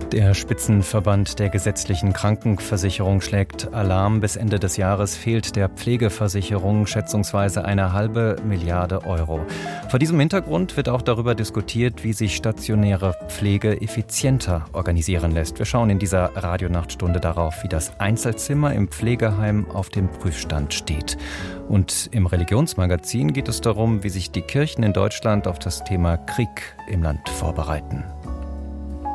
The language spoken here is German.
Der Spitzenverband der gesetzlichen Krankenversicherung schlägt Alarm. Bis Ende des Jahres fehlt der Pflegeversicherung schätzungsweise 1,5 Milliarde Euro. Vor diesem Hintergrund wird auch darüber diskutiert, wie sich stationäre Pflege effizienter organisieren lässt. Wir schauen in dieser Radionachtstunde darauf, wie das Einzelzimmer im Pflegeheim auf dem Prüfstand steht. Und im Religionsmagazin geht es darum, wie sich die Kirchen in Deutschland auf das Thema Krieg im Land vorbereiten.